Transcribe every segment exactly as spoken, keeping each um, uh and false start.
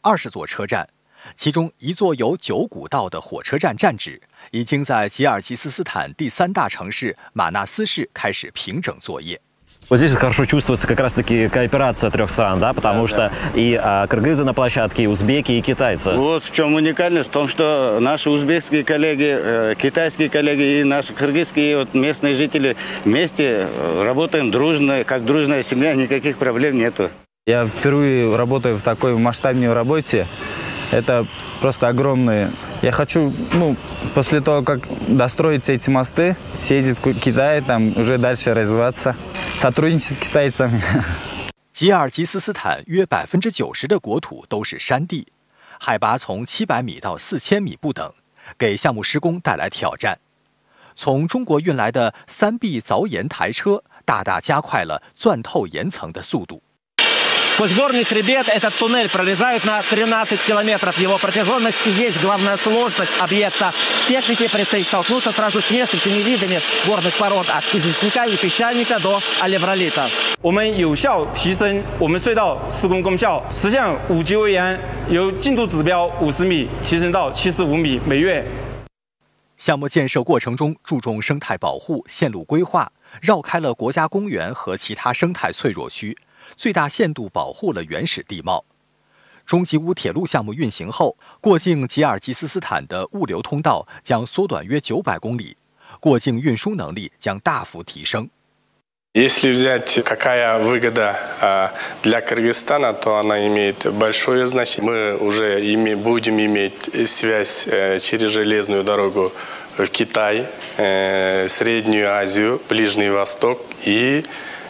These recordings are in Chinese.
二十座车站，其中一座有九股道的火车站站址已经在吉尔吉斯斯坦第三大城市马纳斯市开始平整作业。 Вот здесь хорошо чувствуется как раз-таки кооперация трех стран, да, потому что и а, кыргызы на площадке, и узбеки, и китайцы. Вот в чем уникальность, в том, что наши узбекские коллеги, э, китайские коллеги и наши кыргызские вот, местные жители вместе работаем дружно, как дружная семья, никаких проблем нету. Я впервые работаю в такой масштабной работе. Это просто огромные. Я хочу, ну, после того, как достроить эти мосты, съездить в Китай, там уже дальше развиваться, сотрудничать с китайцами. 吉尔吉斯斯坦约百分之九十的国土都是山地，海拔从七百米到四千米不等，给项目施工带来挑战。从中国运来的三 B 凿岩台车，大大加快了钻透岩层的速度。 Подгорный хребет этот туннель прорезают на тринадцать километров его протяженность, и есть главная сложность объекта. Технике предстоит столкнуться сразу с несколькими видами горных пород, от известняка и песчаника до алевролита. 我们有效提升我们隧道施工功效，实现五级围岩由进度指标五十米提升到七十五米每月。 项目建设过程中注重生态保护、线路规划，绕开了国家公园和其他生态脆弱区，最大限度保护了原始地貌。中吉乌铁路项目运行后，过境吉尔吉斯斯坦的物流通道将缩短约九百公里，过境运输能力将大幅提升。 Если взять, какая выгода для Кыргызстана, то она имеет большое значение. Мы уже име, будем иметь связь через железную дорогу в Китай, Среднюю Азию, Ближний Восток и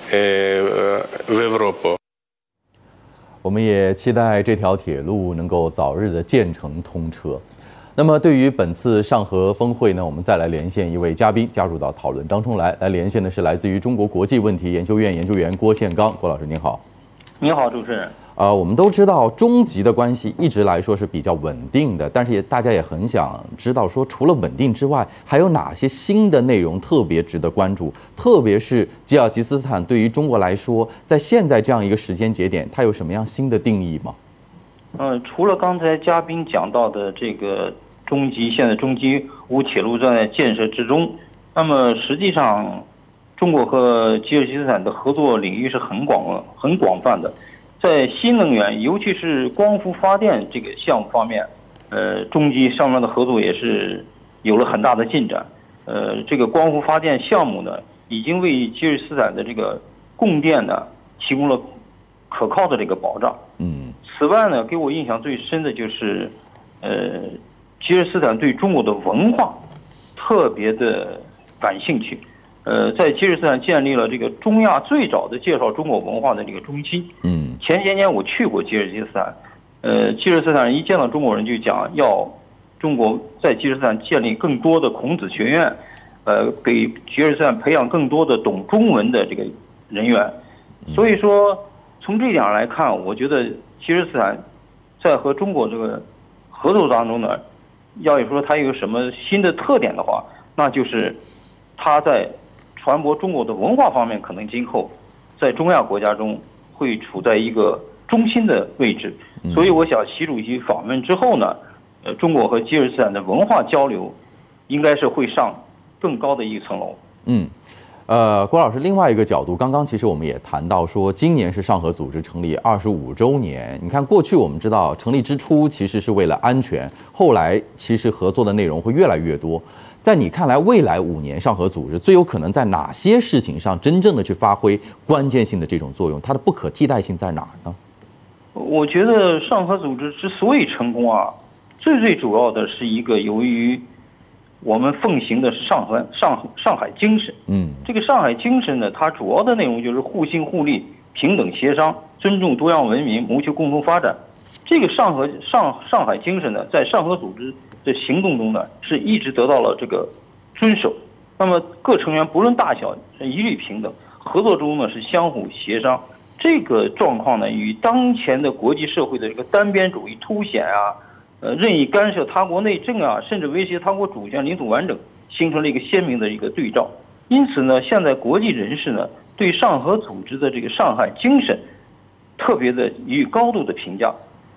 в Европу. 我们也期待这条铁路能够早日的建成通车。那么，对于本次上合峰会呢，我们再来连线一位嘉宾加入到讨论当中来。来连线的是来自于中国国际问题研究院研究员郭宪刚，郭老师您好。 你好，主持人。 呃，我们都知道中吉的关系一直来说是比较稳定的，但是也大家也很想知道说，除了稳定之外，还有哪些新的内容特别值得关注？特别是吉尔吉斯斯坦对于中国来说，在现在这样一个时间节点，它有什么样新的定义吗？ 呃，除了刚才嘉宾讲到的这个中吉，现在中吉乌铁路正在建设之中，那么实际上，中国和吉尔吉斯斯坦的合作领域是很广很广泛的。在新能源，尤其是光伏发电这个项目方面，呃，中吉上面的合作也是有了很大的进展。呃，这个光伏发电项目呢，已经为吉尔吉斯斯坦的这个供电呢提供了可靠的这个保障。 嗯。 此外呢，给我印象最深的就是，呃，吉尔吉斯斯坦对中国的文化特别的感兴趣。呃，在吉尔吉斯斯坦建立了这个中亚最早的介绍中国文化的这个中心。 嗯， 前些年我去过吉尔吉斯斯坦，呃，吉尔吉斯斯坦人一见到中国人就讲要中国在吉尔吉斯斯坦建立更多的孔子学院，呃，给吉尔吉斯斯坦培养更多的懂中文的这个人员。所以说，从这点上来看，我觉得吉尔吉斯斯坦在和中国这个合作当中呢，要说它有什么新的特点的话，那就是它在传播中国的文化方面，可能今后在中亚国家中会处在一个中心的位置。所以我想，习主席访问之后呢，呃，中国和吉尔吉斯斯坦的文化交流应该是会上更高的一层楼。 嗯，呃，郭老师，另外一个角度，刚刚其实我们也谈到说，今年是上合组织成立二十五周年。你看，过去我们知道成立之初其实是为了安全，后来其实合作的内容会越来越多。在你看来，未来五年上合组织最有可能在哪些事情上真正的去发挥关键性的这种作用？它的不可替代性在哪儿呢？ 我觉得上合组织之所以成功啊，最最主要的是一个由于我们奉行的是上海上上海精神。 嗯， 这个上海精神呢，它主要的内容就是互信互利、平等协商、尊重多样文明、谋求共同发展。这个上合上上海精神呢，在上合组织的行动中呢，是一直得到了这个遵守。那么各成员不论大小，一律平等，合作中呢是相互协商。这个状况呢，与当前的国际社会的这个单边主义凸显啊，呃，任意干涉他国内政啊，甚至威胁他国主权、领土完整，形成了一个鲜明的一个对照。因此呢，现在国际人士呢，对上合组织的这个上海精神特别的予以高度的评价。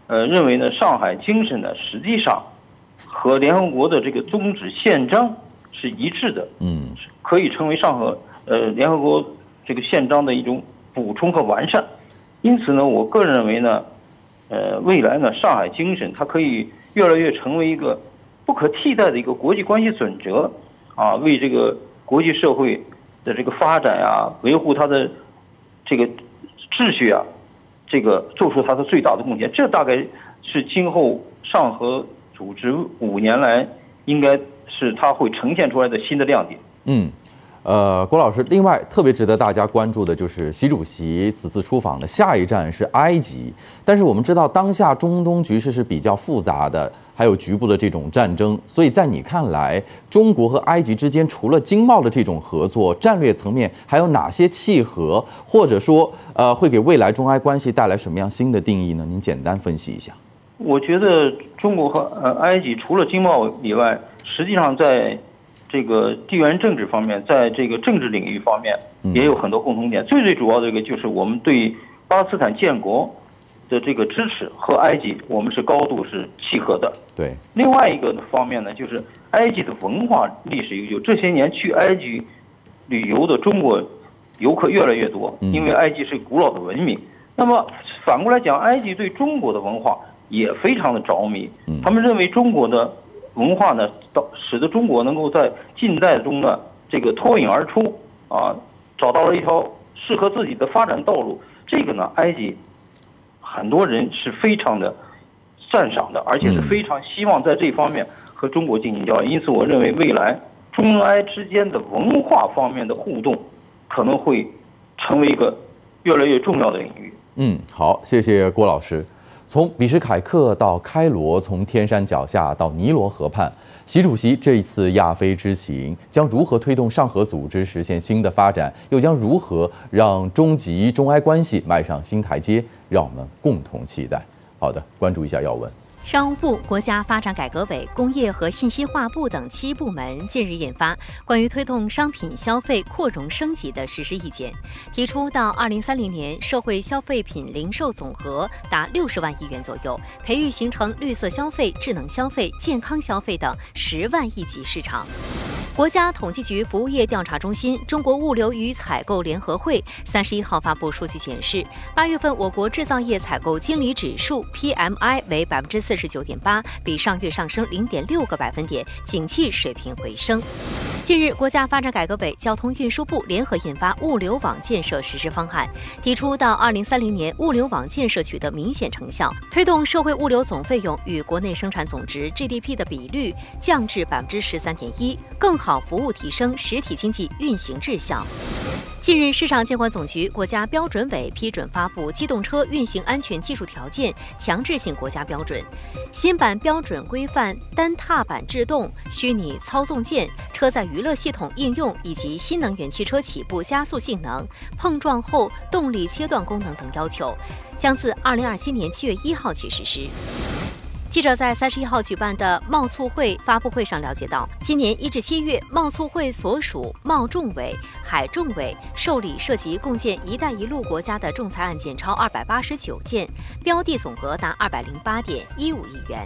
呃，认为呢，上海精神呢，实际上和联合国的这个宗旨宪章是一致的， 嗯， 可以成为上合呃联合国这个宪章的一种补充和完善。因此呢，我个人认为呢，呃，未来呢，上海精神它可以越来越成为一个不可替代的一个国际关系准则啊，为这个国际社会的这个发展呀、啊，维护它的这个秩序啊，这个做出它的最大的贡献。这大概是今后上合组织五年来应该是它会呈现出来的新的亮点。 嗯。呃，郭老师，另外特别值得大家关注的就是习主席此次出访的下一站是埃及。但是我们知道，当下中东局势是比较复杂的，还有局部的这种战争，所以在你看来，中国和埃及之间除了经贸的这种合作，战略层面还有哪些契合，或者说呃会给未来中埃关系带来什么样新的定义呢？您简单分析一下。 我觉得中国和呃埃及除了经贸以外，实际上在这个地缘政治方面，在这个政治领域方面也有很多共同点。最最主要的一个就是我们对巴勒斯坦建国的这个支持和埃及我们是高度是契合的。 对。 另外一个方面呢，就是埃及的文化历史悠久，这些年去埃及旅游的中国游客越来越多，因为埃及是古老的文明。那么反过来讲，埃及对中国的文化也非常的着迷，他们认为中国的文化呢，到使得中国能够在近代中呢，这个脱颖而出啊，找到了一条适合自己的发展道路。这个呢，埃及很多人是非常的赞赏的，而且是非常希望在这方面和中国进行交易。因此，我认为未来中埃之间的文化方面的互动可能会成为一个越来越重要的领域。 嗯，好，谢谢郭老师。从比什凯克到开罗，从天山脚下到尼罗河畔，习主席这一次亚非之行将如何推动上合组织实现新的发展，又将如何让中吉中埃关系迈上新台阶，让我们共同期待。好的，关注一下要闻。 商务部、国家发展改革委、工业和信息化部等七部门近日印发关于推动商品消费扩容升级的实施意见，提出到二零三零年社会消费品零售总额达六十万亿元左右，培育形成绿色消费、智能消费、健康消费等十万亿级市场。国家统计局服务业调查中心、中国物流与采购联合会三十一号发布数据显示，八月份我国制造业采购经理指数 P M I 为百分之四十九点八，比上月上升零点六个百分点，景气水平回升。近日，国家发展改革委、交通运输部联合印发物流网建设实施方案，提出到二零三零年物流网建设取得明显成效，推动社会物流总费用与国内生产总值 G D P 的比率降至百分之十三点一，更好服务提升实体经济运行质效。近日，市场监管总局、国家标准委批准发布《机动车运行安全技术条件》强制性国家标准，新版标准规范单踏板制动、虚拟操纵键、车载娱乐系统应用以及新能源汽车起步加速性能、碰撞后动力切断功能等要求，将自二零二七年七月一号起实施。记者在三十一号举办的贸促会发布会上了解到，今年一至七月，贸促会所属贸仲委、海仲委受理涉及共建“一带一路”国家的仲裁案件超二百八十九件，标的总额达二百零八点一五亿元。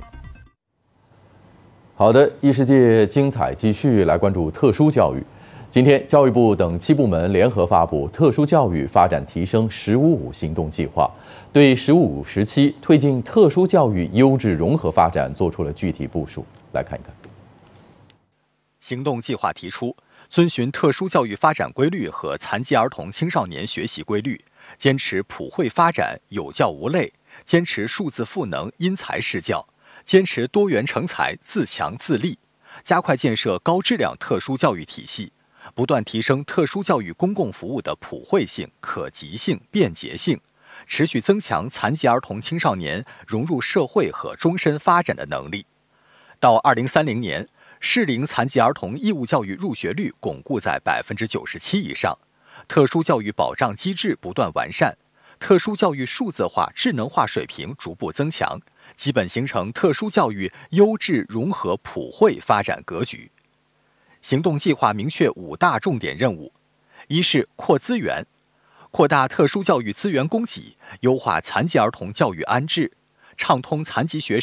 好的，异世界精彩继续来关注特殊教育。今天，教育部等七部门联合发布《特殊教育发展提升“十五五”行动计划》，对“十五五”时期推进特殊教育优质融合发展做出了具体部署。来看一看。 行动计划提出，遵循特殊教育发展规律和残疾儿童青少年学习规律，坚持普惠发展、有教无类，坚持数字赋能、因材施教，坚持多元成才、自强自立，加快建设高质量特殊教育体系，不断提升特殊教育公共服务的普惠性、可及性、便捷性，持续增强残疾儿童青少年融入社会和终身发展的能力。到二零三零年，适龄残疾儿童义务教育入学率巩固在百分之九十七以上，特殊教育保障机制不断完善，特殊教育数字化、智能化水平逐步增强，基本形成特殊教育优质融合普惠发展格局。行动计划明确五大重点任务：一是扩资源，扩大特殊教育资源供给，优化残疾儿童教育安置， 畅通残疾学生